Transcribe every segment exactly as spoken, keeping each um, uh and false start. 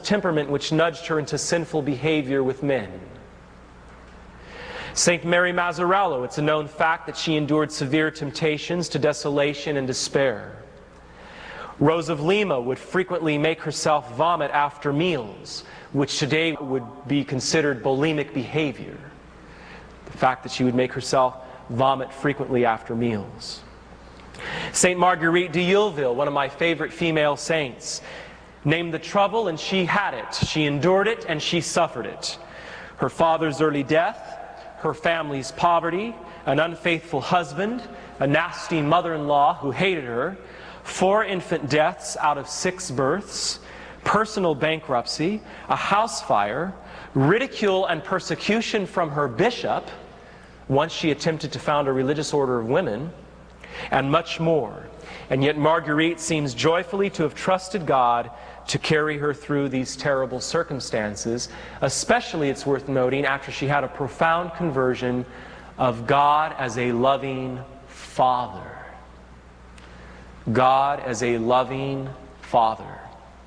temperament which nudged her into sinful behavior with men. Saint Mary Mazzarello, it's a known fact that she endured severe temptations to desolation and despair. Rose of Lima would frequently make herself vomit after meals, which today would be considered bulimic behavior. The fact that she would make herself vomit frequently after meals. Saint Marguerite de Youville, one of my favorite female saints, named the trouble and she had it. She endured it and she suffered it. Her father's early death, her family's poverty, an unfaithful husband, a nasty mother-in-law who hated her, four infant deaths out of six births, personal bankruptcy, a house fire, ridicule and persecution from her bishop, once she attempted to found a religious order of women, and much more. And yet Marguerite seems joyfully to have trusted God to carry her through these terrible circumstances, especially, it's worth noting, after she had a profound conversion of God as a loving Father. God as a loving Father.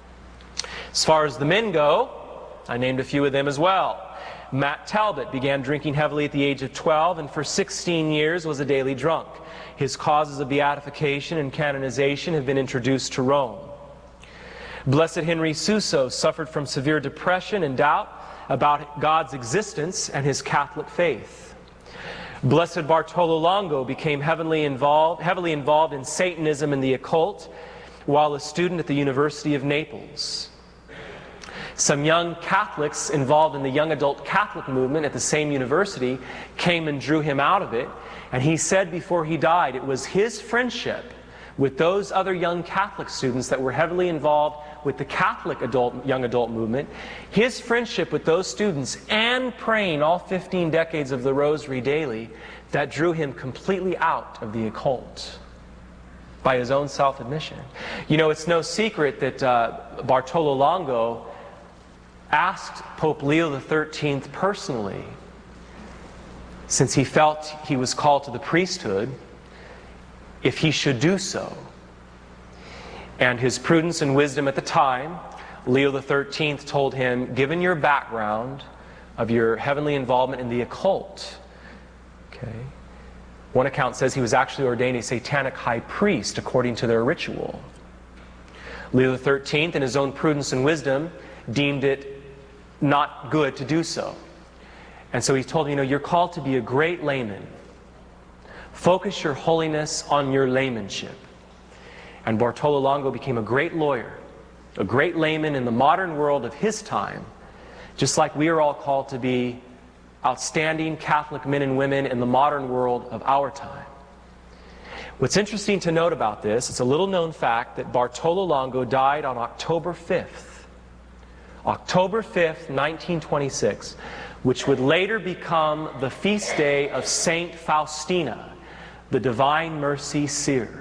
As far as the men go, I named a few of them as well. Matt Talbot began drinking heavily at the age of twelve and for sixteen years was a daily drunk. His causes of beatification and canonization have been introduced to Rome. Blessed Henry Suso suffered from severe depression and doubt about God's existence and his Catholic faith. Blessed Bartolo Longo became heavily involved, heavily involved in Satanism and the occult while a student at the University of Naples. Some young Catholics involved in the young adult Catholic movement at the same university came and drew him out of it, and he said before he died it was his friendship with those other young Catholic students that were heavily involved with the Catholic adult, young adult movement, his friendship with those students and praying all fifteen decades of the Rosary daily, that drew him completely out of the occult by his own self-admission. You know, it's no secret that uh, Bartolo Longo asked Pope Leo the thirteenth personally, since he felt he was called to the priesthood, if he should do so. And his prudence and wisdom at the time, Leo the thirteenth told him, given your background of your heavenly involvement in the occult, okay, one account says he was actually ordained a satanic high priest according to their ritual. Leo the thirteenth, in his own prudence and wisdom, deemed it not good to do so. And so he told him, you know, you're called to be a great layman. Focus your holiness on your laymanship. And Bartolo Longo became a great lawyer, a great layman in the modern world of his time, just like we are all called to be outstanding Catholic men and women in the modern world of our time. What's interesting to note about this, it's a little known fact that Bartolo Longo died on October fifth. October fifth, nineteen twenty-six, which would later become the feast day of Saint Faustina, the Divine Mercy Seer.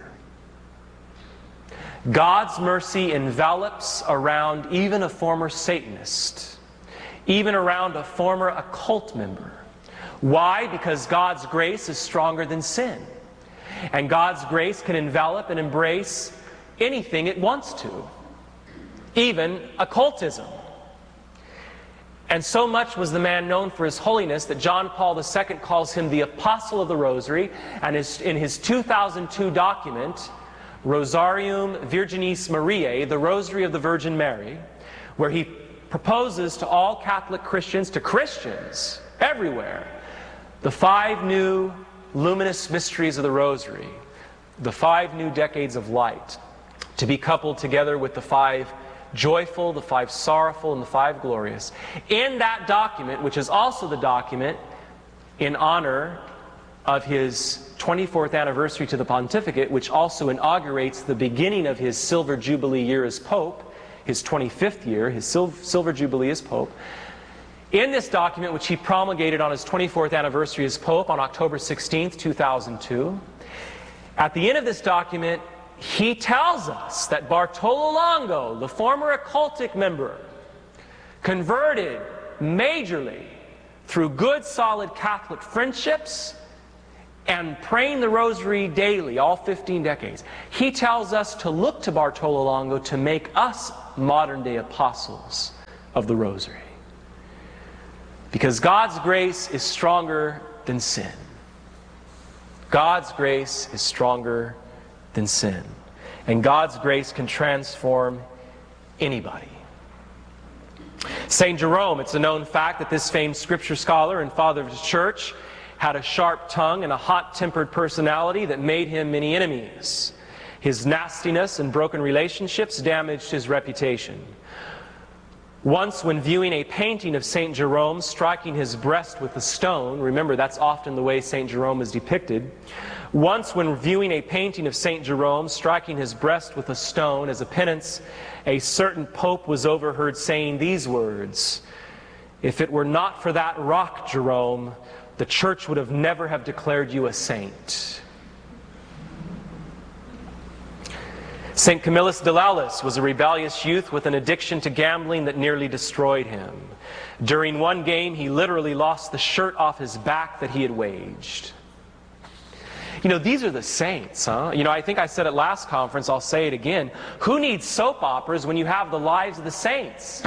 God's mercy envelops around even a former Satanist, even around a former occult member. Why? Because God's grace is stronger than sin. And God's grace can envelop and embrace anything it wants to, even occultism. And so much was the man known for his holiness that John Paul the Second calls him the Apostle of the Rosary, and his, in his two thousand two document, Rosarium Virginis Mariae, the Rosary of the Virgin Mary, where he proposes to all Catholic Christians, to Christians everywhere, the five new luminous mysteries of the Rosary, the five new decades of light, to be coupled together with the five joyful, the five sorrowful, and the five glorious. In that document, which is also the document in honor of his twenty-fourth anniversary to the pontificate, which also inaugurates the beginning of his Silver Jubilee year as Pope, his twenty-fifth year, his sil Silver Jubilee as Pope. In this document, which he promulgated on his twenty-fourth anniversary as Pope on October sixteenth, two thousand two, at the end of this document, he tells us that Bartolo Longo, the former occultic member, converted majorly through good, solid Catholic friendships and praying the Rosary daily, all fifteen decades. He tells us to look to Bartolo Longo to make us modern-day apostles of the Rosary. Because God's grace is stronger than sin. God's grace is stronger than sin. And God's grace can transform anybody. Saint Jerome, it's a known fact that this famed scripture scholar and father of the church had a sharp tongue and a hot-tempered personality that made him many enemies. His nastiness and broken relationships damaged his reputation. Once, when viewing a painting of Saint Jerome striking his breast with a stone, remember that's often the way Saint Jerome is depicted. Once, when viewing a painting of Saint Jerome striking his breast with a stone as a penance, a certain pope was overheard saying these words, "If it were not for that rock, Jerome, the church would have never have declared you a saint." Saint Camillus de Laus was a rebellious youth with an addiction to gambling that nearly destroyed him. During one game, he literally lost the shirt off his back that he had waged. You know, these are the saints, huh? You know, I think I said it last conference, I'll say it again. Who needs soap operas when you have the lives of the saints?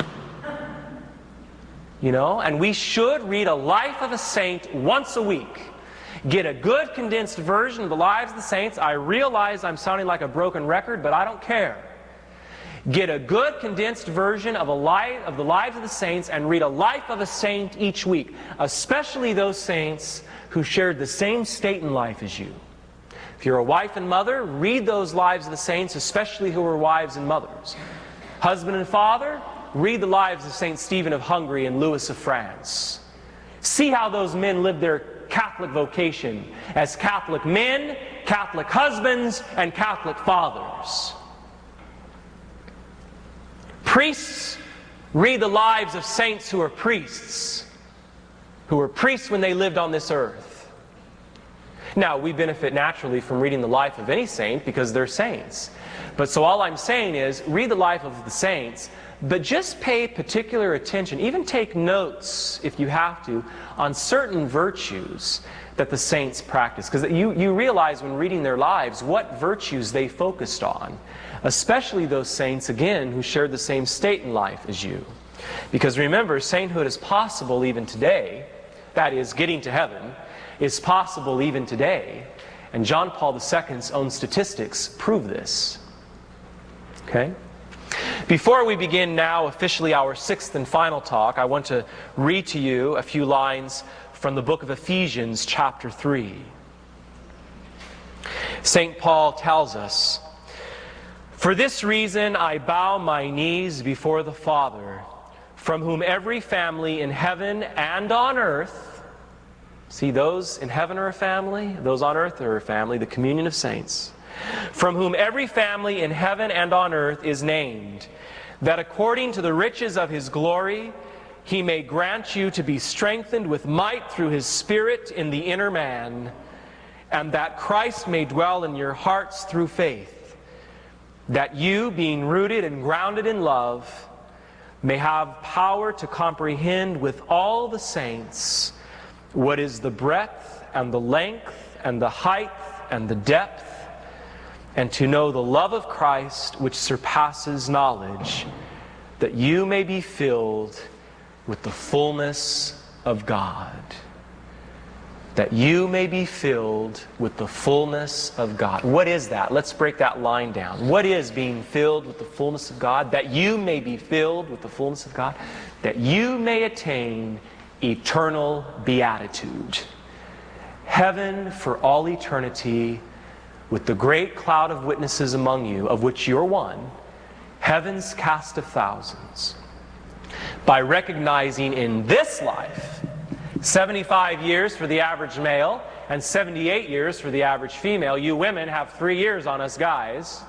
You know, and we should read a life of a saint once a week. Get a good condensed version of the lives of the saints. I realize I'm sounding like a broken record, but I don't care. Get a good condensed version of, a life, of the lives of the saints and read a life of a saint each week, especially those saints who shared the same state in life as you. If you're a wife and mother, read those lives of the saints, especially who were wives and mothers. Husband and father, read the lives of Saint Stephen of Hungary and Louis of France. See how those men lived their Catholic vocation as Catholic men, Catholic husbands, and Catholic fathers. Priests, read the lives of saints who were priests, who were priests when they lived on this earth. Now, we benefit naturally from reading the life of any saint because they're saints. But so all I'm saying is, read the life of the saints, but just pay particular attention, even take notes, if you have to, on certain virtues that the saints practiced. Because you, you realize when reading their lives what virtues they focused on. Especially those saints, again, who shared the same state in life as you. Because remember, sainthood is possible even today. That is, getting to heaven is possible even today. And John Paul the Second's own statistics prove this. Okay? Before we begin now officially our sixth and final talk, I want to read to you a few lines from the book of Ephesians chapter three. Saint Paul tells us, "For this reason I bow my knees before the Father, from whom every family in heaven and on earth," see, those in heaven are a family, those on earth are a family, the communion of saints, "from whom every family in heaven and on earth is named, that according to the riches of His glory, He may grant you to be strengthened with might through His Spirit in the inner man, and that Christ may dwell in your hearts through faith, that you, being rooted and grounded in love, may have power to comprehend with all the saints what is the breadth and the length and the height and the depth, and to know the love of Christ which surpasses knowledge, that you may be filled with the fullness of God." That you may be filled with the fullness of God. What is that? Let's break that line down. What is being filled with the fullness of God? That you may be filled with the fullness of God. That you may attain eternal beatitude. Heaven for all eternity, with the great cloud of witnesses among you, of which you're one, heaven's cast of thousands. By recognizing in this life, seventy-five years for the average male and seventy-eight years for the average female. You women have three years on us guys.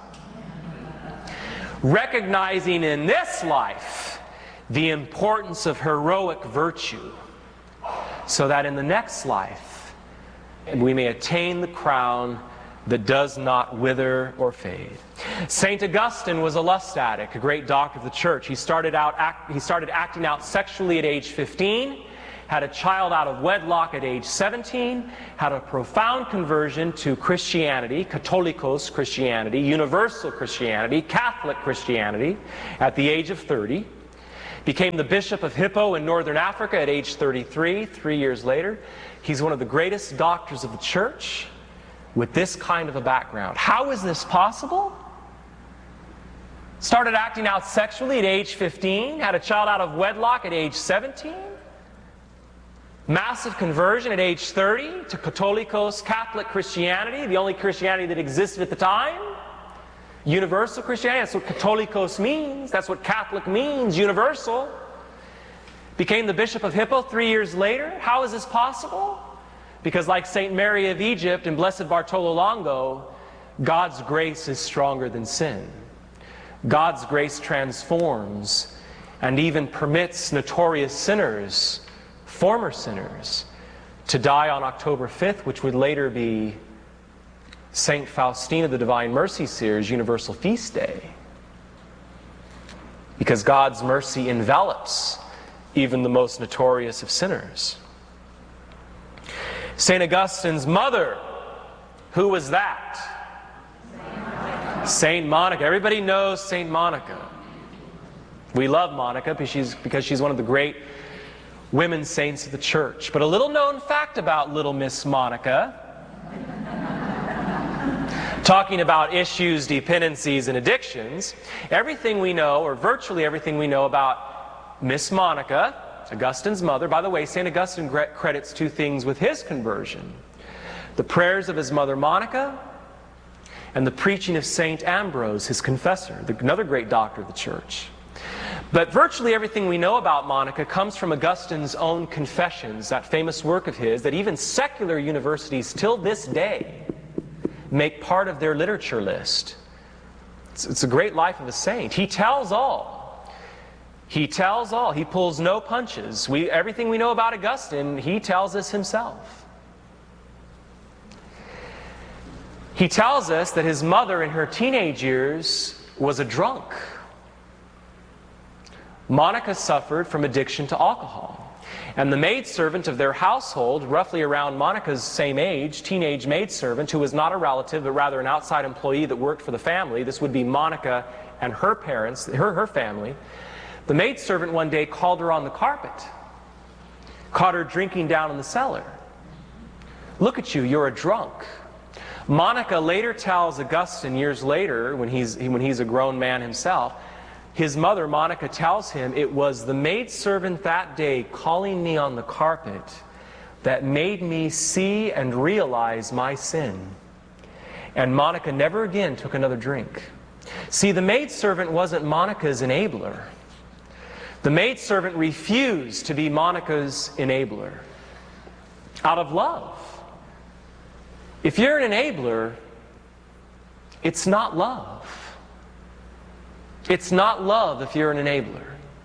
Recognizing in this life the importance of heroic virtue, so that in the next life we may attain the crown that does not wither or fade. Saint Augustine was a lust addict, a great doctor of the church. He started out act, he started acting out sexually at age fifteen, had a child out of wedlock at age seventeen, had a profound conversion to Christianity, Catholicos Christianity, universal Christianity, Catholic Christianity, at the age of thirty. Became the Bishop of Hippo in northern Africa at age thirty-three, three years later. He's one of the greatest doctors of the church with this kind of a background. How is this possible? Started acting out sexually at age fifteen, had a child out of wedlock at age seventeen. Massive conversion at age thirty to Catholicos, Catholic Christianity, the only Christianity that existed at the time. Universal Christianity, that's what Catholicos means. That's what Catholic means, universal. Became the Bishop of Hippo three years later. How is this possible? Because like Saint Mary of Egypt and Blessed Bartolo Longo, God's grace is stronger than sin. God's grace transforms and even permits notorious sinners, former sinners, to die on October fifth, which would later be Saint Faustina, the Divine Mercy Seer's Universal Feast Day. Because God's mercy envelops even the most notorious of sinners. Saint Augustine's mother, who was that? Saint Monica. Everybody knows Saint Monica. We love Monica because she's, because she's one of the great women saints of the church. But a little known fact about little Miss Monica, talking about issues, dependencies, and addictions, everything we know, or virtually everything we know about Miss Monica, Augustine's mother. By the way, Saint Augustine credits two things with his conversion: the prayers of his mother Monica and the preaching of Saint Ambrose, his confessor, another great doctor of the church. But virtually everything we know about Monica comes from Augustine's own Confessions, that famous work of his that even secular universities till this day make part of their literature list. It's, it's a great life of a saint. He tells all. He tells all. He pulls no punches. We, everything we know about Augustine, he tells us himself. He tells us that his mother in her teenage years was a drunk. Monica suffered from addiction to alcohol. And the maidservant of their household, roughly around Monica's same age, teenage maidservant, who was not a relative but rather an outside employee that worked for the family, this would be Monica and her parents, her, her family, the maidservant one day called her on the carpet, caught her drinking down in the cellar. Look at you, you're a drunk. Monica later tells Augustine, years later, when he's, when he's a grown man himself, his mother, Monica, tells him, it was the maidservant that day calling me on the carpet that made me see and realize my sin. And Monica never again took another drink. See, the maidservant wasn't Monica's enabler. The maidservant refused to be Monica's enabler out of love. If you're an enabler, it's not love. It's not love if you're an enabler.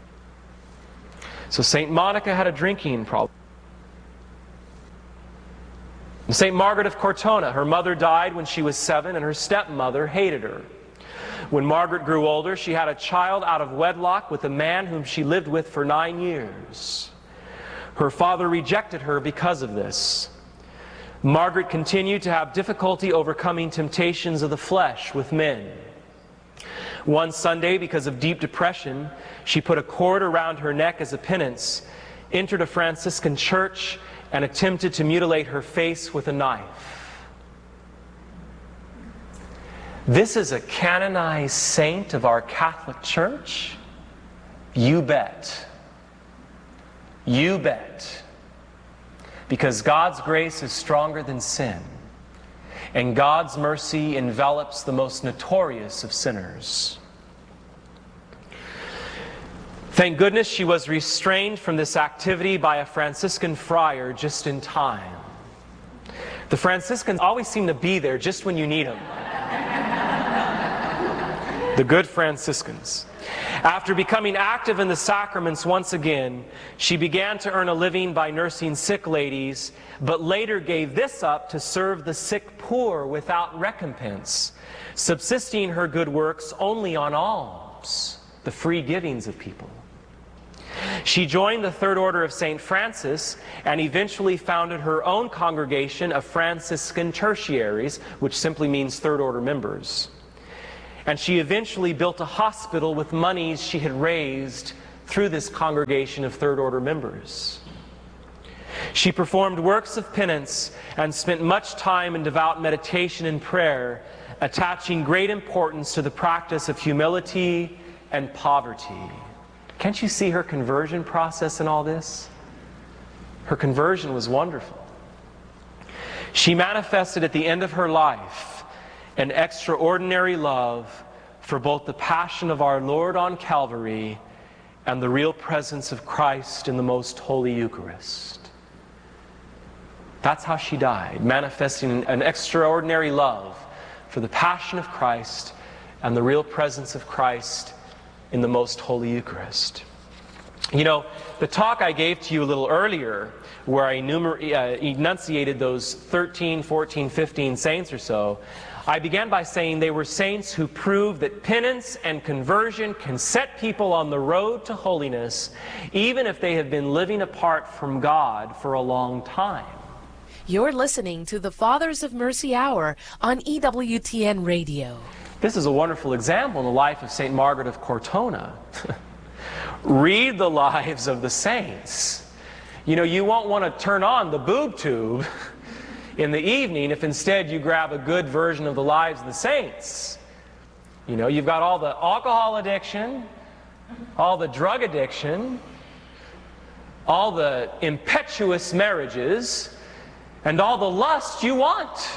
So Saint Monica had a drinking problem. Saint Margaret of Cortona, her mother died when she was seven, and her stepmother hated her. When Margaret grew older, she had a child out of wedlock with a man whom she lived with for nine years. Her father rejected her because of this. Margaret continued to have difficulty overcoming temptations of the flesh with men. One Sunday, because of deep depression, she put a cord around her neck as a penance, entered a Franciscan church, and attempted to mutilate her face with a knife. This is a canonized saint of our Catholic Church? You bet. You bet. Because God's grace is stronger than sin. And God's mercy envelops the most notorious of sinners. Thank goodness she was restrained from this activity by a Franciscan friar just in time. The Franciscans always seem to be there just when you need them. The good Franciscans. After becoming active in the sacraments once again, she began to earn a living by nursing sick ladies, but later gave this up to serve the sick poor without recompense, subsisting her good works only on alms, the free givings of people. She joined the Third Order of Saint Francis and eventually founded her own congregation of Franciscan tertiaries, which simply means Third Order members. And she eventually built a hospital with monies she had raised through this congregation of third order members. She performed works of penance and spent much time in devout meditation and prayer, attaching great importance to the practice of humility and poverty. Can't you see her conversion process in all this? Her conversion was wonderful. She manifested at the end of her life an extraordinary love for both the passion of our Lord on Calvary and the real presence of Christ in the most holy Eucharist. That's how she died, manifesting an extraordinary love for the passion of Christ and the real presence of Christ in the most holy Eucharist. You know, the talk I gave to you a little earlier, where I enumer- uh, enunciated those thirteen, fourteen, fifteen saints or so, I began by saying they were saints who proved that penance and conversion can set people on the road to holiness, even if they have been living apart from God for a long time. You're listening to the Fathers of Mercy Hour on E W T N Radio. This is a wonderful example in the life of Saint Margaret of Cortona. Read the lives of the saints. You know, you won't want to turn on the boob tube in the evening if instead you grab a good version of the lives of the saints. You know, you've got all the alcohol addiction, all the drug addiction, all the impetuous marriages, and all the lust you want.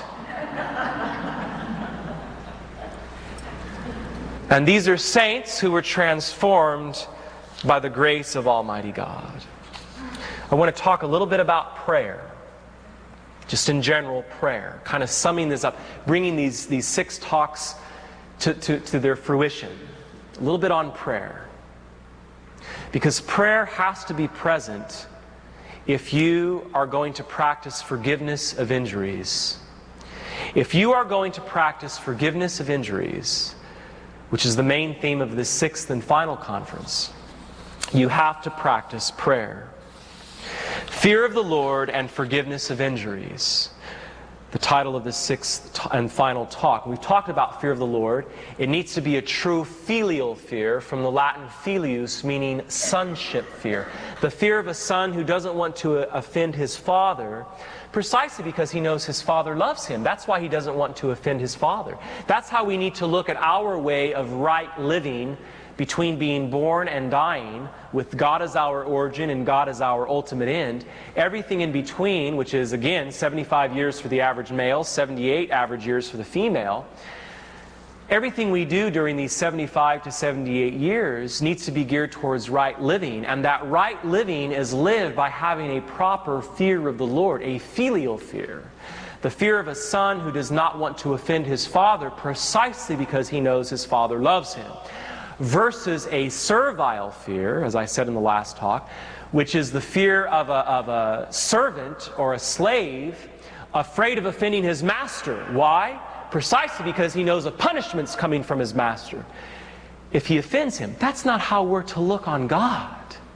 And these are saints who were transformed by the grace of Almighty God. I want to talk a little bit about prayer. Just in general, prayer. Kind of summing this up, bringing these, these six talks to, to, to their fruition. A little bit on prayer. Because prayer has to be present if you are going to practice forgiveness of injuries. If you are going to practice forgiveness of injuries, which is the main theme of this sixth and final conference, you have to practice prayer. Fear of the Lord and forgiveness of injuries. The title of this sixth and final talk. We've talked about fear of the Lord. It needs to be a true filial fear, from the Latin filius, meaning sonship fear. The fear of a son who doesn't want to offend his father, precisely because he knows his father loves him. That's why he doesn't want to offend his father. That's how we need to look at our way of right living between being born and dying, with God as our origin and God as our ultimate end. Everything in between, which is, again, seventy-five years for the average male, seventy-eight average years for the female. Everything we do during these seventy-five to seventy-eight years needs to be geared towards right living. And that right living is lived by having a proper fear of the Lord, a filial fear. The fear of a son who does not want to offend his father precisely because he knows his father loves him. Versus a servile fear, as I said in the last talk, which is the fear of a, of a servant or a slave afraid of offending his master. Why? Precisely because he knows a punishment's coming from his master if he offends him. That's not how we're to look on God.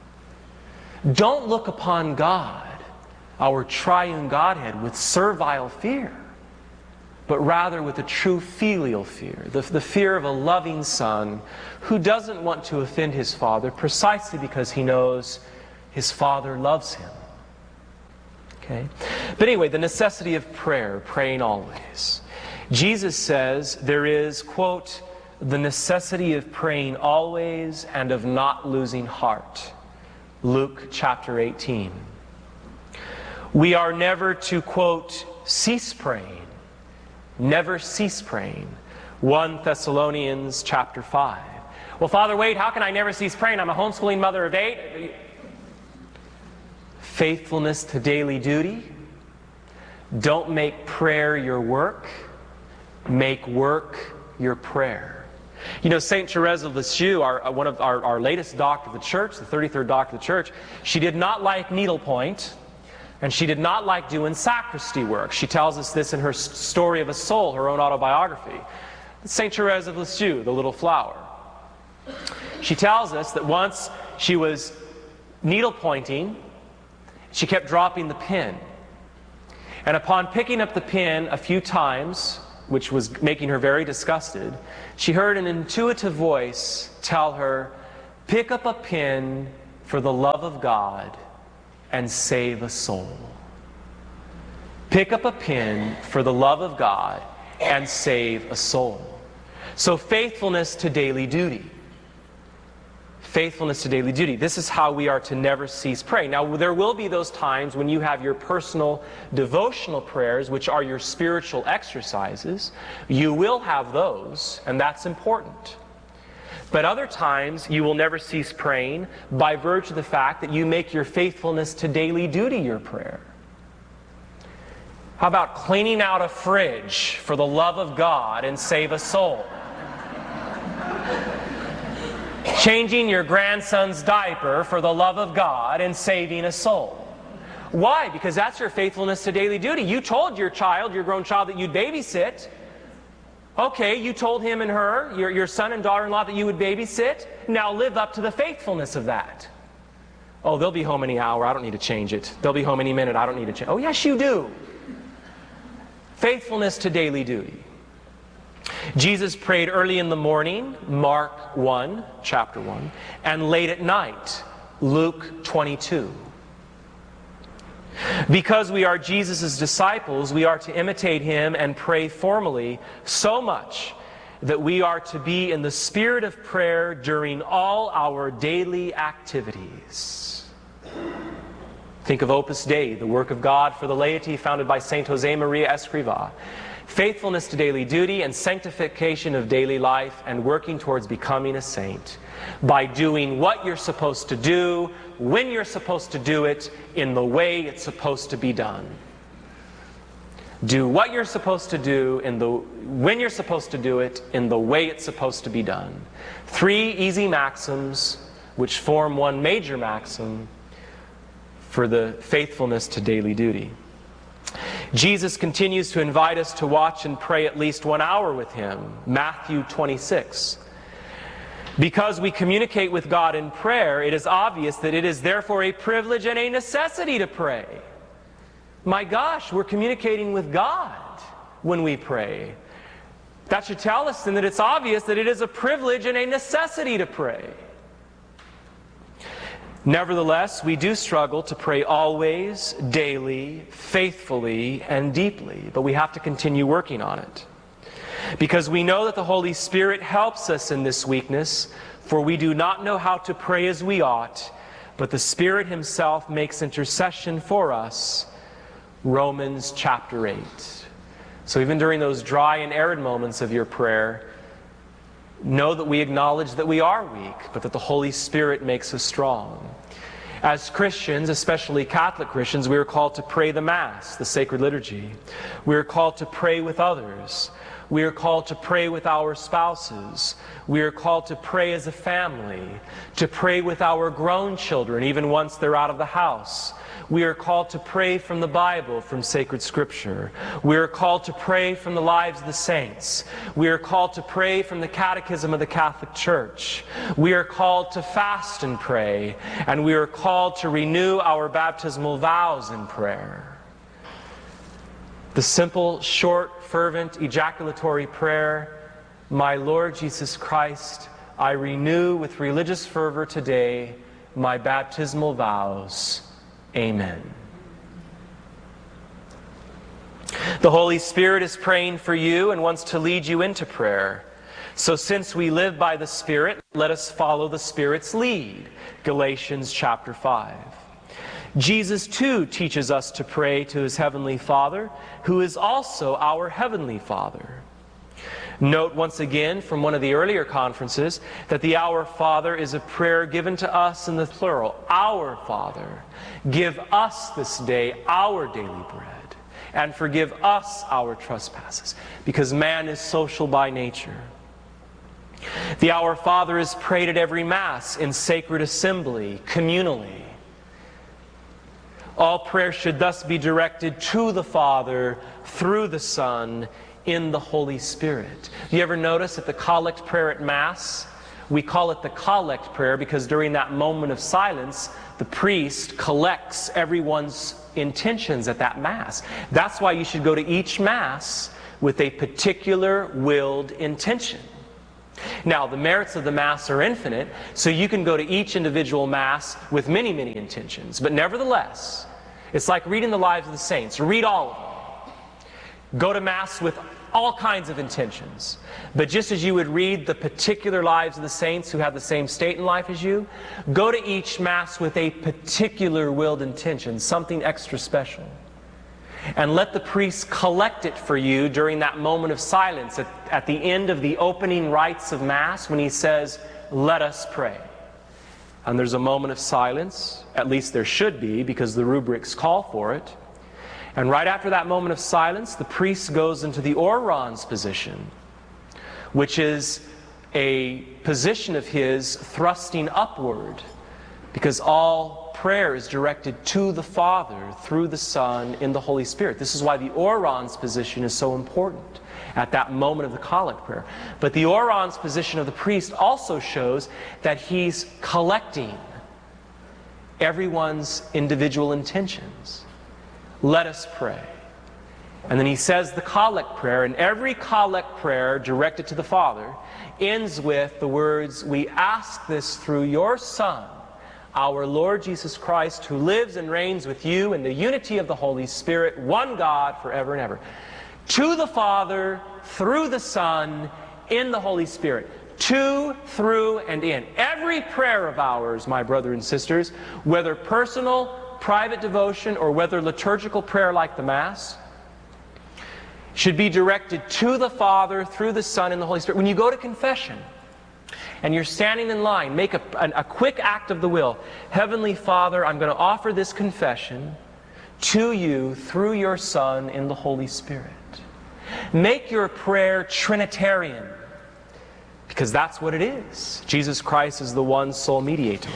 Don't look upon God, our triune Godhead, with servile fear, but rather with a true filial fear, the, the fear of a loving son who doesn't want to offend his father precisely because he knows his father loves him. Okay? But anyway, the necessity of prayer, praying always. Jesus says there is, quote, the necessity of praying always and of not losing heart. Luke chapter eighteen. We are never to, quote, cease praying. Never cease praying. First Thessalonians chapter five. Well, Father Wade, how can I never cease praying? I'm a homeschooling mother of eight. Faithfulness to daily duty. Don't make prayer your work. Make work your prayer. You know, Saint Therese of Lisieux, our, one of our, our latest doctor of the church, the thirty-third doctor of the church, she did not like needlepoint. And she did not like doing sacristy work. She tells us this in her Story of a Soul, her own autobiography. Saint Therese of Lisieux, the little flower. She tells us that once she was needle pointing, she kept dropping the pen. And upon picking up the pen a few times, which was making her very disgusted, she heard an intuitive voice tell her, Pick up a pen for the love of God and save a soul. Pick up a pen for the love of God and save a soul. So faithfulness to daily duty. Faithfulness to daily duty. This is how we are to never cease praying. Now, there will be those times when you have your personal devotional prayers, which are your spiritual exercises. You will have those, and that's important. But other times, you will never cease praying by virtue of the fact that you make your faithfulness to daily duty your prayer. How about cleaning out a fridge for the love of God and save a soul? Changing your grandson's diaper for the love of God and saving a soul. Why? Because that's your faithfulness to daily duty. You told your child, your grown child, that you'd babysit. Okay, you told him and her, your, your son and daughter-in-law, that you would babysit. Now live up to the faithfulness of that. Oh, they'll be home any hour. I don't need to change it. They'll be home any minute. I don't need to change. Oh, yes, you do. Faithfulness to daily duty. Jesus prayed early in the morning, Mark one, chapter one, and late at night, Luke twenty-two. Because we are Jesus' disciples, we are to imitate Him and pray formally so much that we are to be in the spirit of prayer during all our daily activities. Think of Opus Dei, the work of God for the laity founded by Saint Jose Maria Escrivá. Faithfulness to daily duty and sanctification of daily life and working towards becoming a saint by doing what you're supposed to do, when you're supposed to do it, in the way it's supposed to be done. Do what you're supposed to do in the when you're supposed to do it, in the way it's supposed to be done. Three easy maxims which form one major maxim for the faithfulness to daily duty. Jesus continues to invite us to watch and pray at least one hour with Him. Matthew twenty-six. Because we communicate with God in prayer, it is obvious that it is therefore a privilege and a necessity to pray. My gosh, we're communicating with God when we pray. That should tell us then that it's obvious that it is a privilege and a necessity to pray. Nevertheless, we do struggle to pray always, daily, faithfully, and deeply, but we have to continue working on it. Because we know that the Holy Spirit helps us in this weakness, for we do not know how to pray as we ought, but the Spirit Himself makes intercession for us. Romans chapter eight. So even during those dry and arid moments of your prayer, know that we acknowledge that we are weak, but that the Holy Spirit makes us strong. As Christians, especially Catholic Christians, we are called to pray the Mass, the sacred liturgy. We are called to pray with others. We are called to pray with our spouses. We are called to pray as a family, to pray with our grown children, even once they're out of the house. We are called to pray from the Bible, from sacred Scripture. We are called to pray from the lives of the saints. We are called to pray from the Catechism of the Catholic Church. We are called to fast and pray. And we are called to renew our baptismal vows in prayer. The simple, short, fervent, ejaculatory prayer, My Lord Jesus Christ, I renew with religious fervor today my baptismal vows. Amen. The Holy Spirit is praying for you and wants to lead you into prayer. So since we live by the Spirit, let us follow the Spirit's lead. Galatians chapter five. Jesus too teaches us to pray to His Heavenly Father, who is also our Heavenly Father. Note once again from one of the earlier conferences that the Our Father is a prayer given to us in the plural. Our Father, give us this day our daily bread, and forgive us our trespasses, because man is social by nature. The Our Father is prayed at every Mass, in sacred assembly, communally. All prayer should thus be directed to the Father through the Son in the Holy Spirit. You ever notice at the collect prayer at Mass, we call it the collect prayer because during that moment of silence, the priest collects everyone's intentions at that Mass. That's why you should go to each Mass with a particular willed intention. Now, the merits of the Mass are infinite, so you can go to each individual Mass with many, many intentions. But nevertheless, it's like reading the lives of the saints. Read all of them. Go to Mass with all kinds of intentions. But just as you would read the particular lives of the saints who have the same state in life as you, go to each Mass with a particular willed intention, something extra special. And let the priest collect it for you during that moment of silence at, at the end of the opening rites of Mass when he says, "Let us pray." And there's a moment of silence, at least there should be, because the rubrics call for it. And right after that moment of silence, the priest goes into the orans position, which is a position of his thrusting upward, because all prayer is directed to the Father through the Son in the Holy Spirit. This is why the orans position is so important at that moment of the collect prayer. But the orans position of the priest also shows that he's collecting everyone's individual intentions. Let us pray. And then he says the collect prayer, and every collect prayer directed to the Father ends with the words, "We ask this through your Son, our Lord Jesus Christ, who lives and reigns with you in the unity of the Holy Spirit, one God, forever and ever." To the Father, through the Son, in the Holy Spirit. To, through, and in. Every prayer of ours, my brothers and sisters, whether personal, private devotion, or whether liturgical prayer like the Mass, should be directed to the Father, through the Son, and the Holy Spirit. When you go to confession, and you're standing in line, make a, a, a quick act of the will. Heavenly Father, I'm going to offer this confession to you through your Son in the Holy Spirit. Make your prayer Trinitarian, because that's what it is. Jesus Christ is the one sole mediator.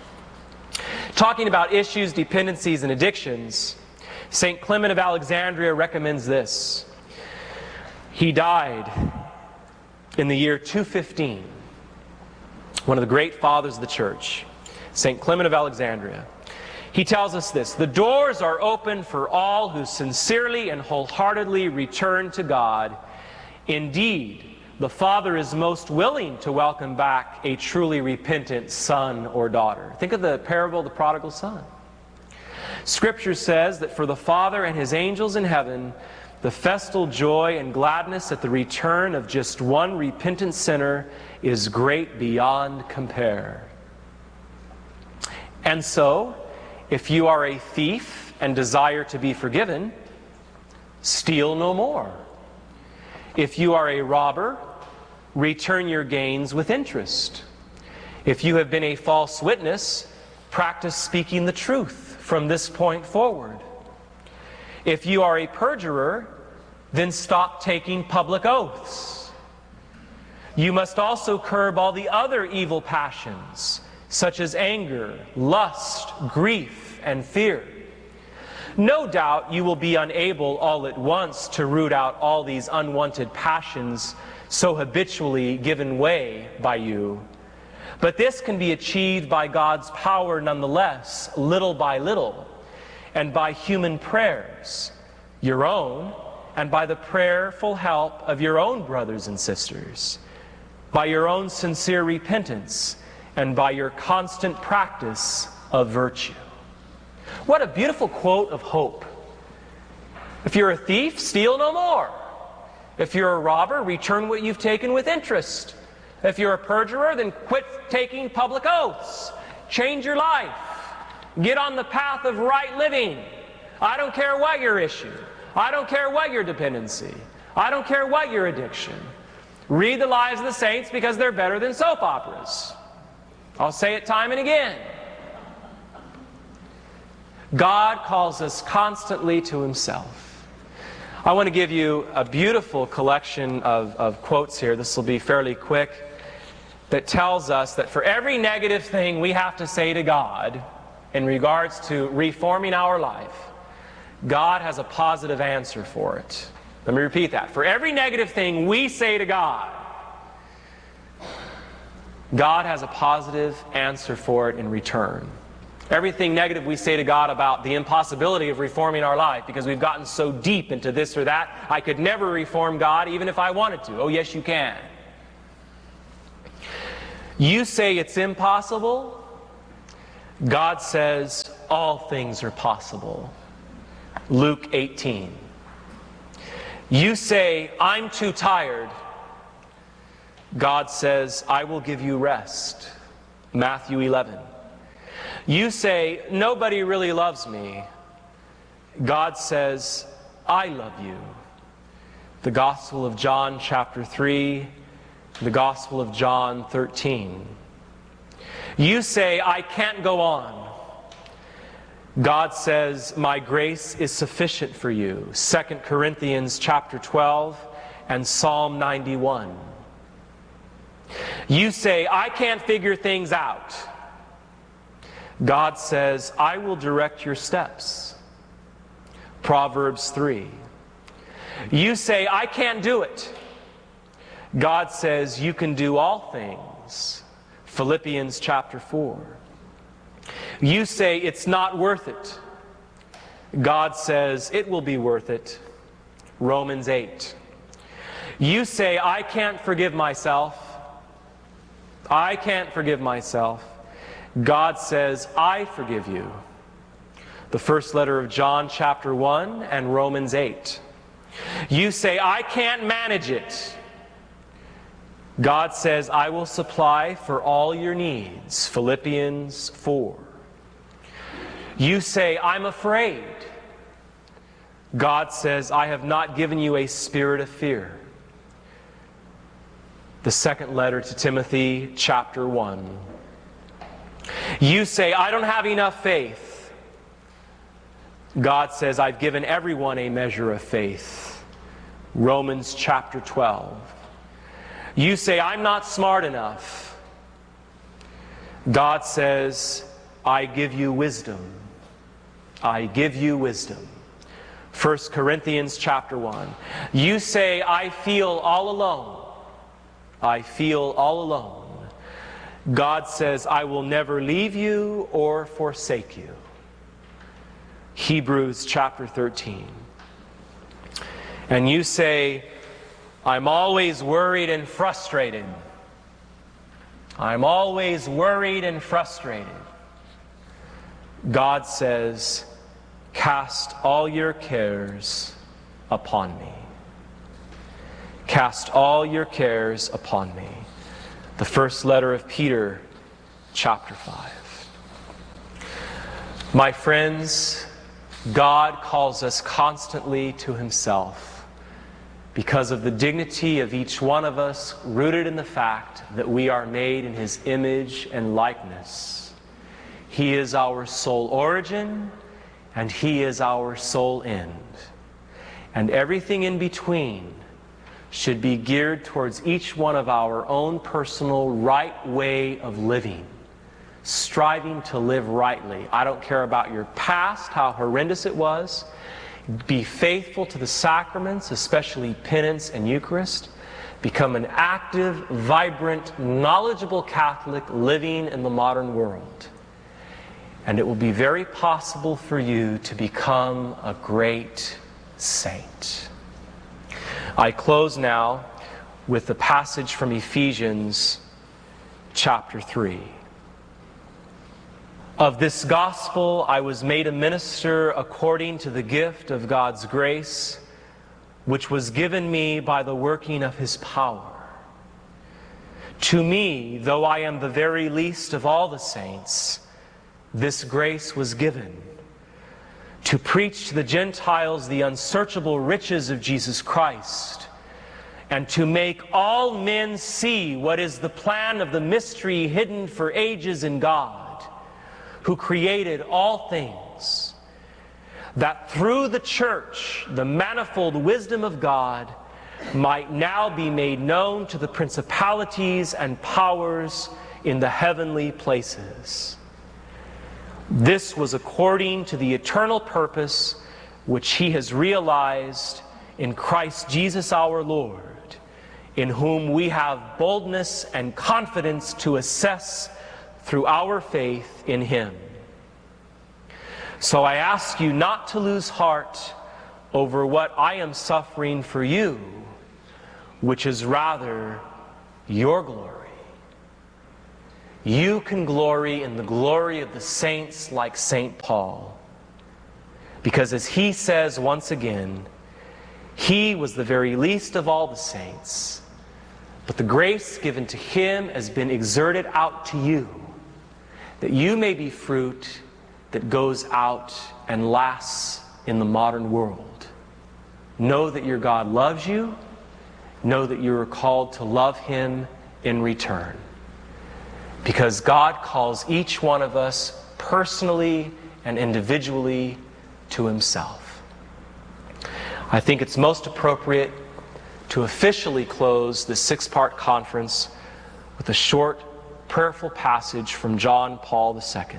Talking about issues, dependencies, and addictions, Saint Clement of Alexandria recommends this. He died in the year two fifteen. One of the great fathers of the Church, Saint Clement of Alexandria. He tells us this: "The doors are open for all who sincerely and wholeheartedly return to God. Indeed, the Father is most willing to welcome back a truly repentant son or daughter." Think of the parable of the prodigal son. Scripture says that for the Father and his angels in heaven, the festal joy and gladness at the return of just one repentant sinner is great beyond compare. And so, if you are a thief and desire to be forgiven, steal no more. If you are a robber, return your gains with interest. If you have been a false witness, practice speaking the truth from this point forward. If you are a perjurer, then stop taking public oaths. You must also curb all the other evil passions, such as anger, lust, grief, and fear. No doubt you will be unable all at once to root out all these unwanted passions so habitually given way by you. But this can be achieved by God's power nonetheless, little by little, and by human prayers, your own, and by the prayerful help of your own brothers and sisters, by your own sincere repentance, and by your constant practice of virtue. What a beautiful quote of hope. If you're a thief, steal no more. If you're a robber, return what you've taken with interest. If you're a perjurer, then quit taking public oaths. Change your life. Get on the path of right living. I don't care what your issue. I don't care what your dependency. I don't care what your addiction. Read the lives of the saints because they're better than soap operas. I'll say it time and again. God calls us constantly to himself. I want to give you a beautiful collection of, of quotes here. This will be fairly quick. That tells us that for every negative thing we have to say to God in regards to reforming our life, God has a positive answer for it. Let me repeat that. For every negative thing we say to God, God has a positive answer for it in return. Everything negative we say to God about the impossibility of reforming our life because we've gotten so deep into this or that, I could never reform God even if I wanted to. Oh, yes, you can. You say it's impossible. God says all things are possible. Luke eighteen. You say, I'm too tired. God says, I will give you rest. Matthew eleven. You say, nobody really loves me. God says, I love you. The Gospel of John chapter three, the Gospel of John thirteen. You say, I can't go on. God says, my grace is sufficient for you. Second Corinthians chapter twelve and Psalm ninety-one. You say, I can't figure things out. God says, I will direct your steps. Proverbs three. You say, I can't do it. God says, you can do all things. Philippians chapter four. You say, it's not worth it. God says, it will be worth it. Romans eight. You say, I can't forgive myself. I can't forgive myself. God says, I forgive you. The first letter of John chapter one and Romans eight. You say, I can't manage it. God says, I will supply for all your needs. Philippians four. You say, I'm afraid. God says, I have not given you a spirit of fear. The second letter to Timothy, chapter one. You say, I don't have enough faith. God says, I've given everyone a measure of faith. Romans chapter twelve. You say, I'm not smart enough. God says, I give you wisdom. I give you wisdom. First Corinthians chapter one. You say, I feel all alone. I feel all alone. God says, I will never leave you or forsake you. Hebrews chapter thirteen. And you say, I'm always worried and frustrated. I'm always worried and frustrated. God says, cast all your cares upon me. Cast all your cares upon me. The first letter of Peter, chapter five. My friends, God calls us constantly to Himself because of the dignity of each one of us, rooted in the fact that we are made in His image and likeness. He is our sole origin, and He is our sole end. And everything in between should be geared towards each one of our own personal right way of living, striving to live rightly. I don't care about your past, how horrendous it was. Be faithful to the sacraments, especially penance and Eucharist. Become an active, vibrant, knowledgeable Catholic living in the modern world. And it will be very possible for you to become a great saint. I close now with the passage from Ephesians chapter three. Of this gospel I was made a minister according to the gift of God's grace, which was given me by the working of His power. To me, though I am the very least of all the saints, this grace was given, to preach to the Gentiles the unsearchable riches of Jesus Christ, and to make all men see what is the plan of the mystery hidden for ages in God, who created all things, that through the church the manifold wisdom of God might now be made known to the principalities and powers in the heavenly places. This was according to the eternal purpose which He has realized in Christ Jesus our Lord, in whom we have boldness and confidence to assess through our faith in Him. So I ask you not to lose heart over what I am suffering for you, which is rather your glory. you can glory in the glory of the saints like Saint Paul. Because as he says once again, he was the very least of all the saints, but the grace given to him has been exerted out to you, that you may be fruit that goes out and lasts in the modern world. Know that your God loves you. Know that you are called to love him in return. Because God calls each one of us personally and individually to himself. I think it's most appropriate to officially close this six-part conference with a short, prayerful passage from John Paul the Second.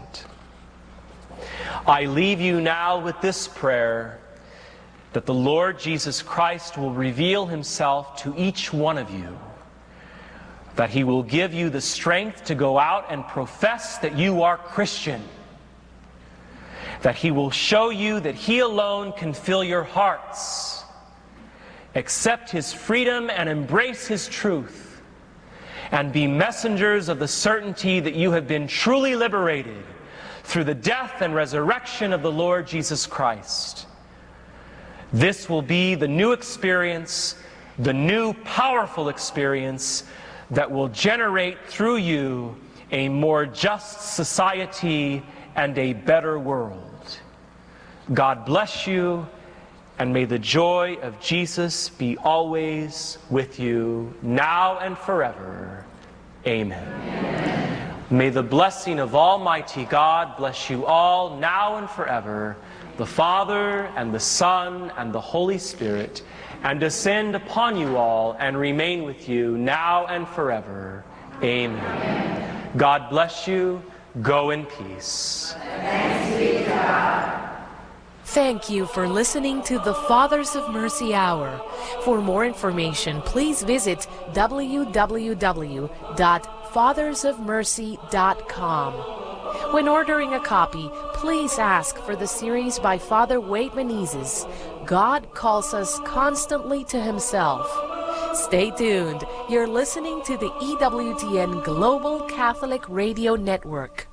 I leave you now with this prayer, that the Lord Jesus Christ will reveal himself to each one of you, that he will give you the strength to go out and profess that you are Christian, that he will show you that he alone can fill your hearts. Accept his freedom and embrace his truth, and be messengers of the certainty that you have been truly liberated through the death and resurrection of the Lord Jesus Christ. This will be the new experience, the new powerful experience that will generate through you a more just society and a better world. God bless you, and may the joy of Jesus be always with you, now and forever. Amen. Amen. May the blessing of Almighty God bless you all, now and forever, the Father and the Son and the Holy Spirit, and descend upon you all and remain with you now and forever. Amen. Amen. God bless you. Go in peace. Thanks be to God. Thank you for listening to the Fathers of Mercy Hour. For more information, please visit w w w dot fathers of mercy dot com. When ordering a copy, please ask for the series by Father Wade Menezes, God Calls Us Constantly to Himself. Stay tuned. You're listening to the E W T N Global Catholic Radio Network.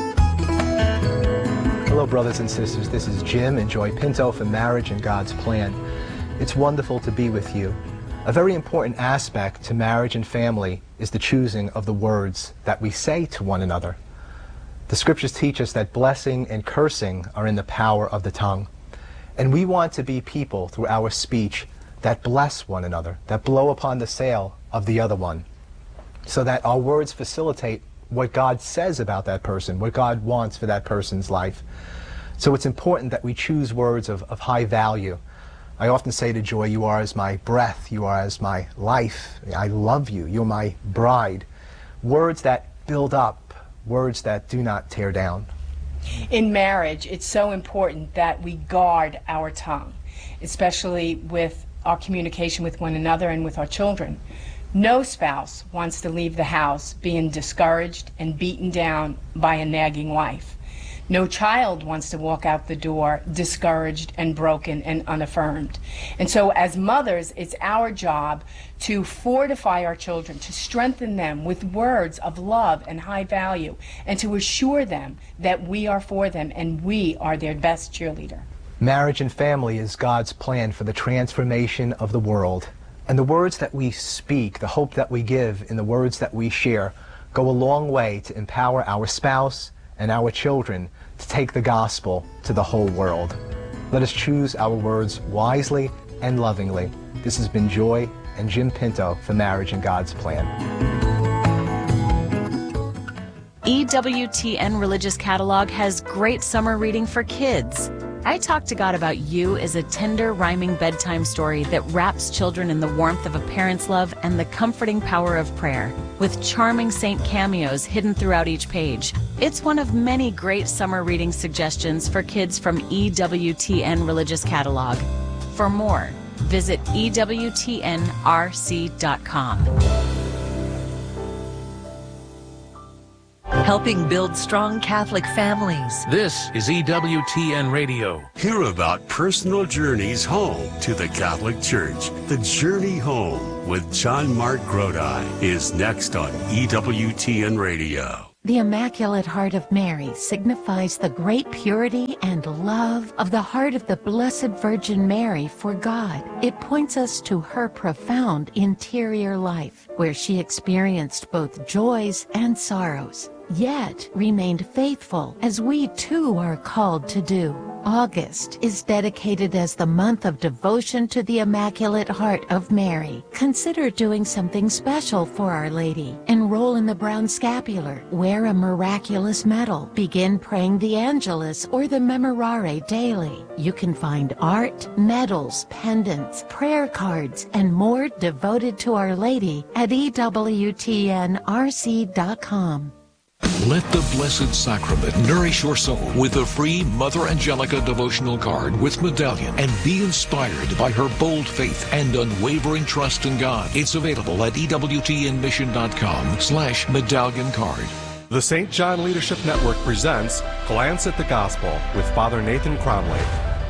Hello, brothers and sisters. This is Jim and Joy Pinto from Marriage and God's Plan. It's wonderful to be with you. A very important aspect to marriage and family is the choosing of the words that we say to one another. The scriptures teach us that blessing and cursing are in the power of the tongue. And we want to be people through our speech that bless one another, that blow upon the sail of the other one, so that our words facilitate what God says about that person, what God wants for that person's life. So it's important that we choose words of, of high value. I often say to Joy, you are as my breath, you are as my life, I love you, you're my bride. Words that build up, words that do not tear down. In marriage, it's so important that we guard our tongue, especially with our communication with one another and with our children. No spouse wants to leave the house being discouraged and beaten down by a nagging wife. No child wants to walk out the door discouraged and broken and unaffirmed. And so as mothers, it's our job to fortify our children, to strengthen them with words of love and high value, and to assure them that we are for them and we are their best cheerleader. Marriage and family is God's plan for the transformation of the world. And the words that we speak, the hope that we give in the words that we share, go a long way to empower our spouse and our children to take the gospel to the whole world. Let us choose our words wisely and lovingly. This has been Joy and Jim Pinto for Marriage and God's Plan. E W T N Religious Catalog has great summer reading for kids. I Talk to God About You is a tender, rhyming bedtime story that wraps children in the warmth of a parent's love and the comforting power of prayer, with charming saint cameos hidden throughout each page. It's one of many great summer reading suggestions for kids from E W T N Religious Catalog. For more, visit E W T N R C dot com. Helping build strong Catholic families. This is E W T N Radio. Hear about personal journeys home to the Catholic Church. The Journey Home with John Mark Grodi is next on E W T N Radio. The Immaculate Heart of Mary signifies the great purity and love of the heart of the Blessed Virgin Mary for God. It points us to her profound interior life, where she experienced both joys and sorrows, yet remained faithful, as we too are called to do. August is dedicated as the month of devotion to the Immaculate Heart of Mary. Consider doing something special for Our Lady. Enroll in the Brown Scapular, wear a miraculous medal, begin praying the Angelus or the Memorare daily. You can find art, medals, pendants, prayer cards, and more devoted to Our Lady at E W T N R C dot com. Let the Blessed Sacrament nourish your soul with a free Mother Angelica devotional card with medallion, and be inspired by her bold faith and unwavering trust in God. It's available at E W T N mission dot com slash medallion card. The Saint John Leadership Network presents Glance at the Gospel with Father Nathan Cromley.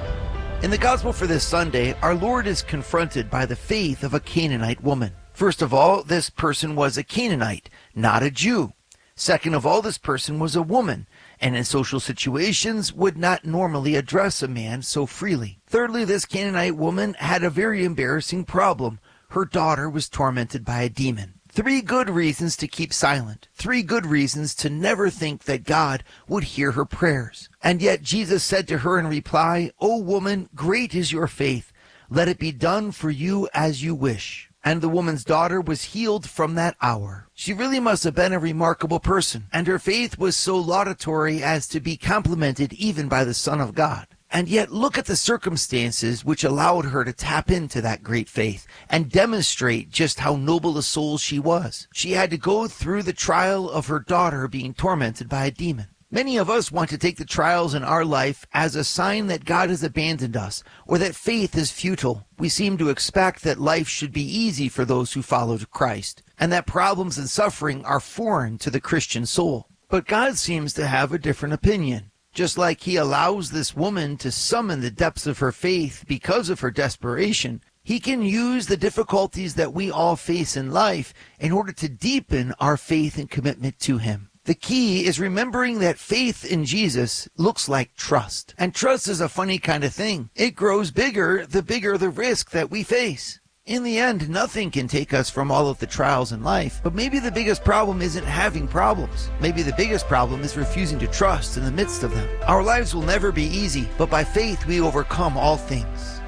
In the Gospel for this Sunday, our Lord is confronted by the faith of a Canaanite woman. First of all, this person was a Canaanite, not a Jew. Second of all, this person was a woman, and in social situations would not normally address a man so freely. Thirdly, this Canaanite woman had a very embarrassing problem. Her daughter was tormented by a demon. Three good reasons to keep silent. Three good reasons to never think that God would hear her prayers. And yet Jesus said to her in reply, "O woman, great is your faith. Let it be done for you as you wish." And the woman's daughter was healed from that hour. She really must have been a remarkable person, and her faith was so laudatory as to be complimented even by the Son of God. And yet look at the circumstances which allowed her to tap into that great faith and demonstrate just how noble a soul she was. She had to go through the trial of her daughter being tormented by a demon. Many of us want to take the trials in our life as a sign that God has abandoned us, or that faith is futile. We seem to expect that life should be easy for those who follow Christ, and that problems and suffering are foreign to the Christian soul. But God seems to have a different opinion. Just like he allows this woman to summon the depths of her faith because of her desperation, he can use the difficulties that we all face in life in order to deepen our faith and commitment to him. The key is remembering that faith in Jesus looks like trust. And trust is a funny kind of thing. It grows bigger the bigger the risk that we face. In the end, nothing can take us from all of the trials in life, but maybe the biggest problem isn't having problems. Maybe the biggest problem is refusing to trust in the midst of them. Our lives will never be easy, but by faith we overcome all things.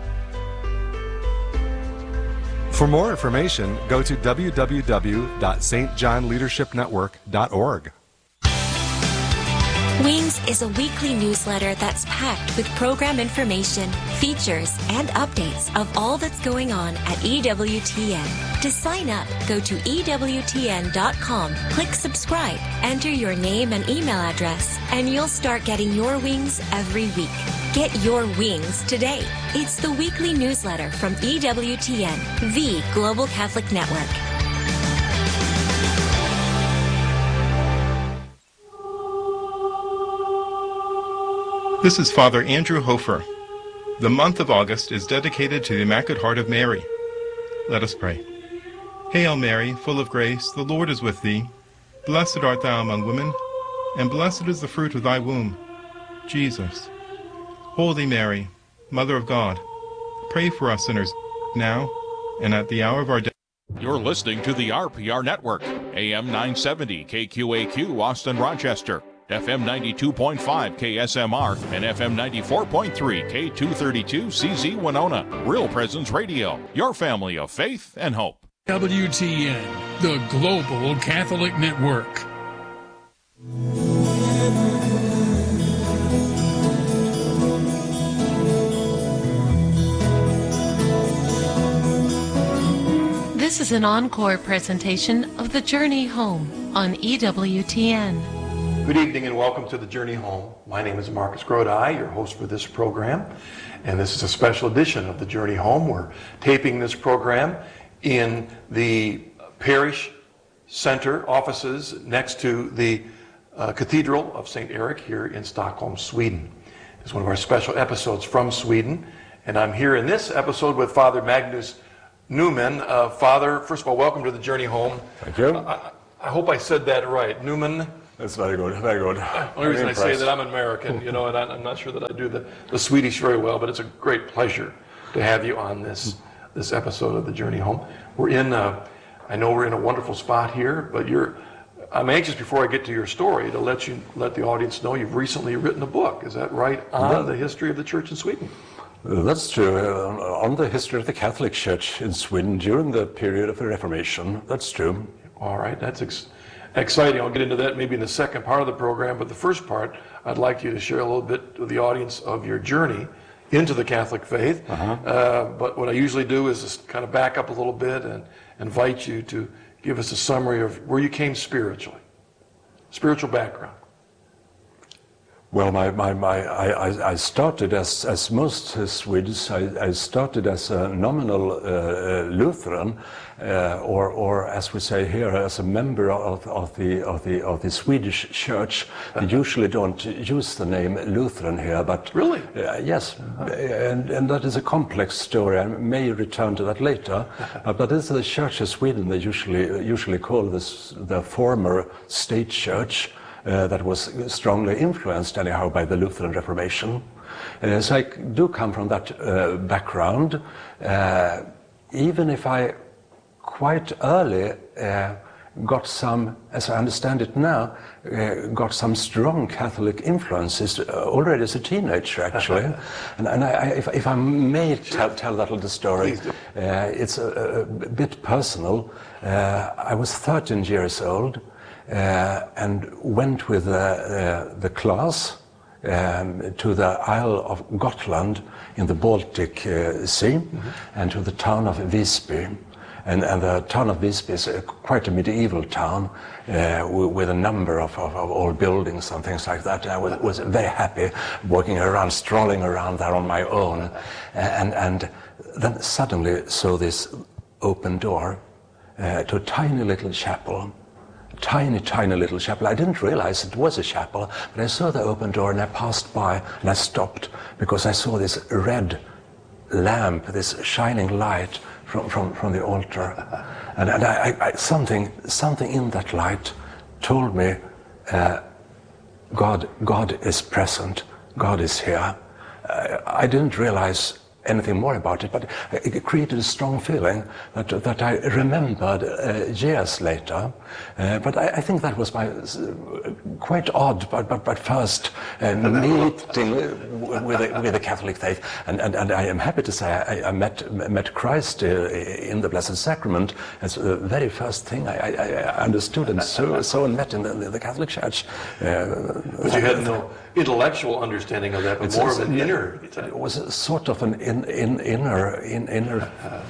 For more information, go to w w w dot s t john leadership network dot org. Wings is a weekly newsletter that's packed with program information, features, and updates of all that's going on at E W T N. To sign up, go to E W T N dot com, click subscribe, enter your name and email address, and you'll start getting your wings every week. Get your wings today. It's the weekly newsletter from E W T N, the Global Catholic Network. This is Father Andrew Hofer. The month of August is dedicated to the Immaculate Heart of Mary. Let us pray. Hail Mary, full of grace, the Lord is with thee. Blessed art thou among women, and blessed is the fruit of thy womb, Jesus. Holy Mary, Mother of God, pray for us sinners now and at the hour of our death. You're listening to the R P R Network, A M nine seventy K Q A Q, Austin, Rochester. F M ninety-two point five K S M R and F M ninety-four point three K two thirty-two C Z Winona. Real Presence Radio, your family of faith and hope. W T N, the Global Catholic Network. This is an encore presentation of The Journey Home on E W T N. Good evening and welcome to The Journey Home. My name is Marcus Grodi, your host for this program, and this is a special edition of The Journey Home. We're taping this program in the parish center offices next to the uh, Cathedral of Saint Eric here in Stockholm, Sweden. It's one of our special episodes from Sweden, and I'm here in this episode with Father Magnus Newman. Uh, Father, first of all, welcome to The Journey Home. Thank you. I, I hope I said that right. Newman. That's very good, very good. The only reason I say that I'm American, you know, and I'm not sure that I do the, the Swedish very well, but it's a great pleasure to have you on this this episode of The Journey Home. We're in, uh, I know we're in a wonderful spot here, but you're, I'm anxious before I get to your story to let you let the audience know you've recently written a book. Is that right? On yeah. the history of the church in Sweden. Uh, that's true. Uh, on the history of the Catholic Church in Sweden during the period of the Reformation. That's true. All right, that's ex exciting. I'll get into that maybe in the second part of the program, but the first part, I'd like you to share a little bit with the audience of your journey into the Catholic faith. Uh-huh. uh, but what I usually do is just kind of back up a little bit and invite you to give us a summary of where you came spiritually, spiritual background. Well, my, my, my, I, I started as, as most uh, Swedes, I, I started as a nominal uh, Lutheran, uh, or, or as we say here, as a member of, of, the, of, the, of the Swedish church. They usually don't use the name Lutheran here, but... Really? Uh, yes, and, and that is a complex story. I may return to that later, uh, but this is the Church of Sweden. They usually, usually call this the former state church. Uh, that was strongly influenced anyhow by the Lutheran Reformation. Uh, so I do come from that uh, background, uh, even if I quite early uh, got some, as I understand it now, uh, got some strong Catholic influences uh, already as a teenager, actually. and and I, I, if, if I may tell, tell that little story, uh, it's a, a bit personal. Uh, I was thirteen years old. Uh, and went with uh, uh, the class um, to the Isle of Gotland in the Baltic uh, Sea, mm-hmm. and to the town of Visby. And, and the town of Visby is a, quite a medieval town uh, with a number of, of, of old buildings and things like that. And I was, was very happy walking around, strolling around there on my own. And, and then suddenly saw this open door uh, to a tiny little chapel. Tiny, tiny little chapel. I didn't realize it was a chapel, but I saw the open door and I passed by and I stopped because I saw this red lamp, this shining light from, from, from the altar. And, and I, I, something, something in that light told me uh, God, God is present, God is here. Uh, I didn't realize anything more about it, but it created a strong feeling that, that I remembered uh, years later. Uh, but I, I think that was my uh, quite odd, but, but, but first uh, meeting with the, with the Catholic faith. And, and, and I am happy to say I, I met, met Christ uh, in the Blessed Sacrament as the very first thing I, I, I understood and so, so and met in the, the Catholic Church. Uh, but you had no intellectual understanding of that, but more of an inner. It was a sort of an in, in, inner, in, inner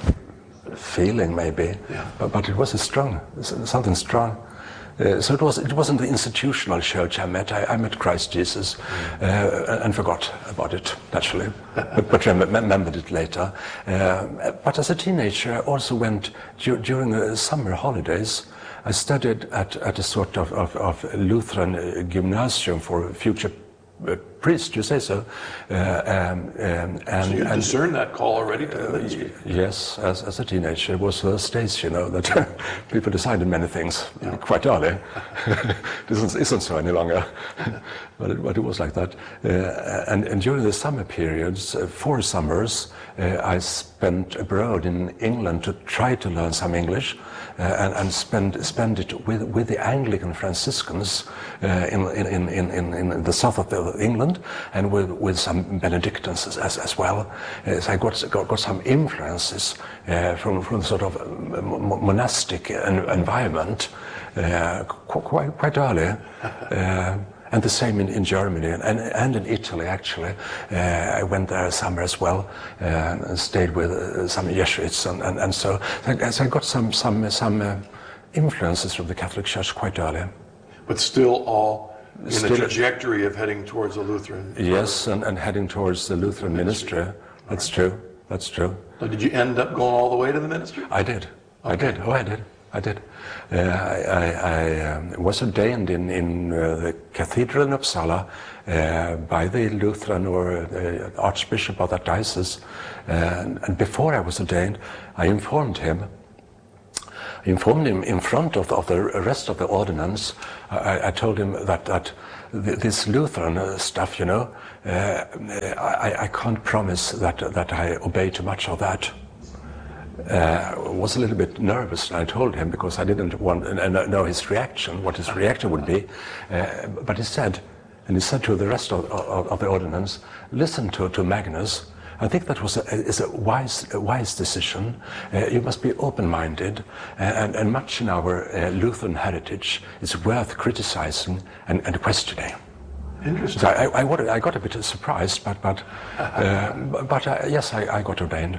feeling, maybe, yeah. but, but it was a strong, something strong. Uh, so it was. It wasn't the institutional church I met. I, I met Christ Jesus, uh, and forgot about it naturally, but, but remembered it later. Uh, but as a teenager, I also went dur during the summer holidays. I studied at, at a sort of, of, of Lutheran gymnasium for future uh, priests, you say so. Uh, um, um, and, so you and, discerned that call already to the ministry? Uh, yes, as, as a teenager. It was those days, you know, that people decided many things yeah. quite early. This isn't, isn't so any longer, but, it, but it was like that. Uh, and, and during the summer periods, uh, four summers, uh, I spent abroad in England to try to learn some English. Uh, and, and spend spend it with with the Anglican Franciscans uh, in, in in in in the south of the, England, and with with some Benedictines as as, as well. Uh, so I got, got got some influences uh, from from sort of monastic environment uh, quite quite early. Uh, And the same in, in Germany and, and in Italy, actually. Uh, I went there summer as well uh, and stayed with uh, some Jesuits. And, and, and so, so I got some, some, some uh, influences from the Catholic Church quite early. But still all in still, the trajectory of heading towards the Lutheran? Yes, and, and heading towards the Lutheran ministry. That's true. That's true. So did you end up going all the way to the ministry? I did. Okay. I did. Oh, I did. I did. Uh, I, I, I um, was ordained in, in uh, the cathedral in Uppsala uh, by the Lutheran or the Archbishop of that diocese. Uh, and, and before I was ordained, I informed him informed him in front of the, of the rest of the ordinance. I, I told him that, that this Lutheran uh, stuff, you know, uh, I, I can't promise that, that I obey too much of that. Uh, was a little bit nervous, I told him, because I didn't want to know his reaction, what his reaction would be. Uh, but he said, and he said to the rest of, of, of the ordinance, listen to, to Magnus. I think that was a, is a wise, a wise decision. Uh, you must be open-minded, uh, and, and much in our uh, Lutheran heritage is worth criticizing and, and questioning. Interesting. So I, I, I got a bit surprised, but, but, uh, but uh, yes, I, I got ordained.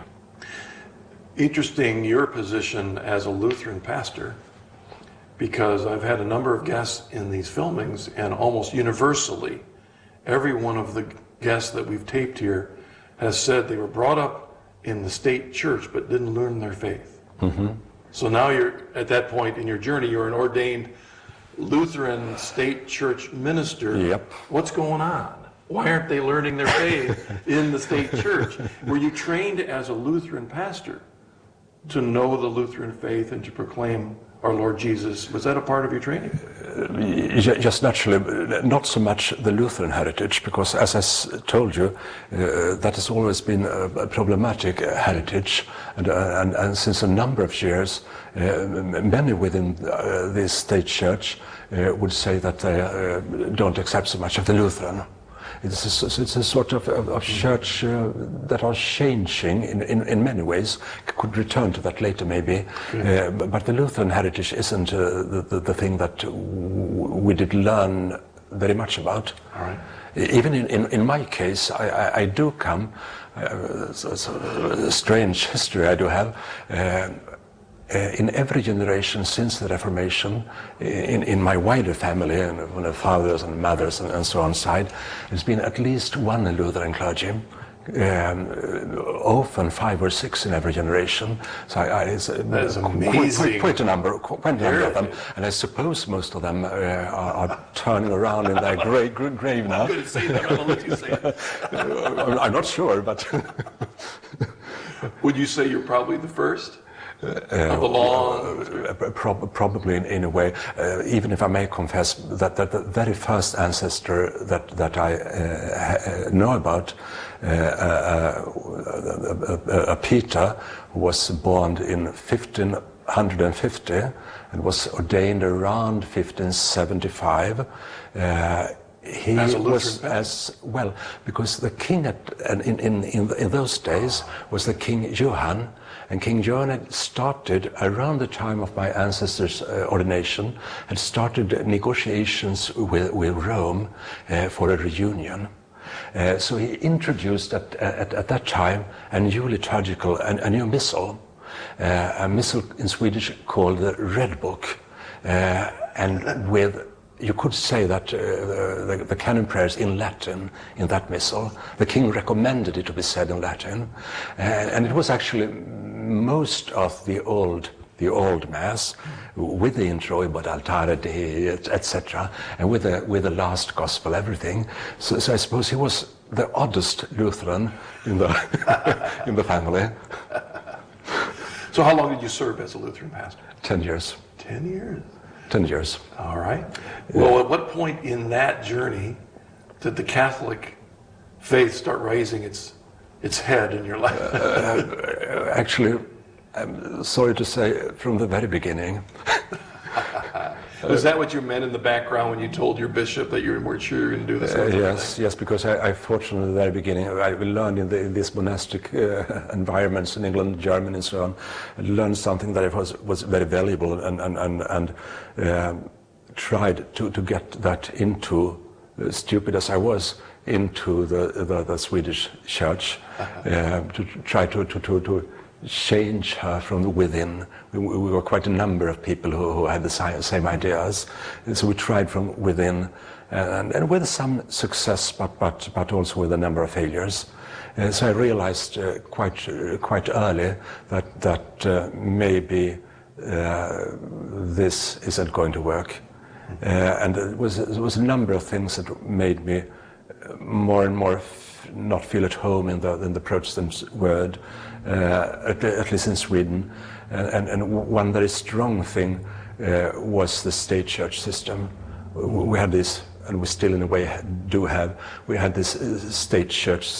Interesting your position as a Lutheran pastor, because I've had a number of guests in these filmings, and almost universally, every one of the guests that we've taped here has said they were brought up in the state church but didn't learn their faith. Mm-hmm. So now you're at that point in your journey, you're an ordained Lutheran state church minister. Yep. What's going on? Why aren't they learning their faith in the state church? Were you trained as a Lutheran pastor to know the Lutheran faith and to proclaim our Lord Jesus? Was that a part of your training? Uh, just naturally, not so much the Lutheran heritage, because as I told you, uh, that has always been a, a problematic heritage, and, uh, and, and since a number of years, uh, many within uh, the state church uh, would say that they uh, don't accept so much of the Lutheran. It's a, it's a sort of, of, of church uh, that are changing in, in, in many ways. Could return to that later maybe. Uh, but, but the Lutheran heritage isn't uh, the, the, the thing that we did learn very much about. All right. Even in, in, in my case, I, I, I do come, uh, it's, it's a strange history I do have. Uh, Uh, in every generation since the Reformation, in, in my wider family, and on the fathers and mothers and, and so on side, there's been at least one Lutheran clergy, um, often five or six in every generation. So I, I, it's, that is amazing. Quite, quite, quite a number, quite a number of them, and I suppose most of them uh, are, are turning around in their grave, grave now. I'm going to say that. I'm going to let you say it. I'm not sure, but would you say you're probably the first? Uh, uh, prob probably in, in a way, uh, even if I may confess that, that the very first ancestor that, that I uh, know about, uh, uh, uh, uh, Peter, was born in fifteen fifty and was ordained around fifteen seventy-five. Uh, He as a was as well, because the king at, in, in, in, in those days was the King Johann, and King Johann had started around the time of my ancestor's uh, ordination, had started negotiations with, with Rome uh, for a reunion. Uh, so he introduced at, at, at that time a new liturgical, a, a new missal, uh, a missal in Swedish called the Red Book, uh, and with you could say that uh, the, the canon prayers in Latin in that missal. The king recommended it to be said in Latin, uh, and it was actually most of the old the old mass with the intro about altare Dei, et cetera, and with the with the last gospel, everything. So, so I suppose he was the oddest Lutheran in the in the family. So how long did you serve as a Lutheran pastor? Ten years. Ten years. Ten years. All right. Well, at what point in that journey did the Catholic faith start raising its its head in your life? uh, actually, I'm sorry to say, from the very beginning. Was that what you meant in the background when you told your bishop that you weren't sure you were going to do this? Uh, yes, yes, because I, I fortunately, at the very beginning, I learned in, the, in these monastic uh, environments in England, Germany, and so on, I learned something that was, was very valuable, and, and, and, and um, tried to, to get that into, uh, stupid as I was, into the, the, the Swedish church, uh, to try to, to, to, to change her from within. We, we were quite a number of people who, who had the same, same ideas, and so we tried from within, and, and with some success, but, but, but also with a number of failures. Uh, so I realized uh, quite, uh, quite early that, that uh, maybe uh, this isn't going to work. Uh, and it was, it was a number of things that made me more and more not feel at home in the, in the Protestant word, uh, at, at least in Sweden. And, and one very strong thing uh, was the state church system. We had this, and we still in a way do have, we had this state church